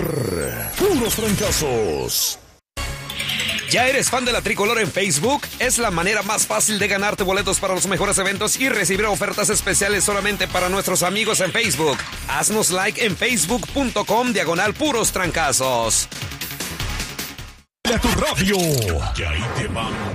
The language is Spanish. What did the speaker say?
Puros Trancazos. ¿Ya eres fan de la Tricolor en Facebook? Es la manera más fácil de ganarte boletos para los mejores eventos y recibir ofertas especiales solamente para nuestros amigos en Facebook. Haznos like en facebook.com/Puros Trancazos. A tu radio. Y ahí te van